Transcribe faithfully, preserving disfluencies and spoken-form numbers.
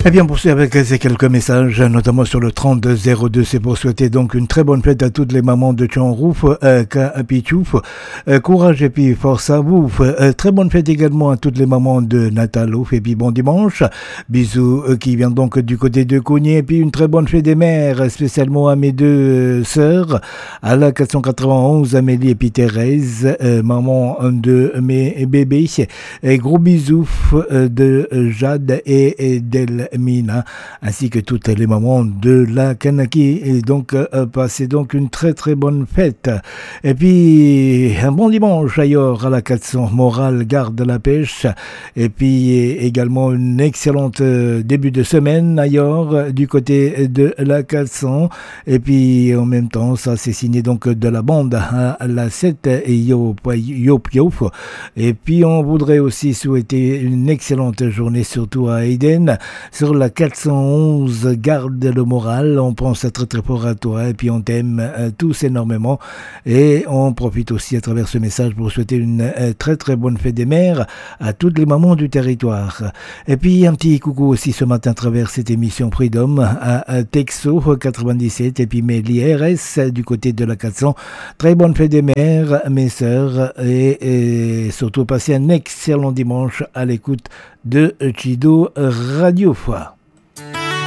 Eh bien, pour suivre avec ces quelques messages, notamment sur le trente-deux zéro deux, c'est pour souhaiter donc une très bonne fête à toutes les mamans de Tchonrouf, euh, Kapichouf, euh, courage et puis force à vous. Euh, très bonne fête également à toutes les mamans de Natalouf et puis bon dimanche. Bisous euh, qui vient donc du côté de Cougny et puis une très bonne fête des mères, spécialement à mes deux euh, sœurs, à la quatre cent quatre-vingt-onze, Amélie et puis Thérèse, euh, maman de mes bébés. Et gros bisous euh, de Jade et, et d'El Mina, ainsi que toutes les mamans de la Kanaki. Et donc, euh, passez donc une très très bonne fête. Et puis, un bon dimanche ailleurs à la quatre cents, morale, garde la pêche. Et puis, également une excellente euh, début de semaine ailleurs du côté de la quatre cents. Et puis, en même temps, ça c'est signé donc de la bande à la sept et Yop Yop Yop. Et puis, on voudrait aussi souhaiter une excellente journée, surtout à Aiden. Sur la quatre cent onze, garde le moral, on pense très très fort à toi et puis on t'aime euh, tous énormément et on profite aussi à travers ce message pour souhaiter une euh, très très bonne fête des mères à toutes les mamans du territoire. Et puis un petit coucou aussi ce matin à travers cette émission Freedom à, à Texo quatre-vingt-dix-sept et puis Mélie R S du côté de la quatre cents. Très bonne fête des mères, mes sœurs et, et surtout passez un excellent dimanche à l'écoute de Chido Radio.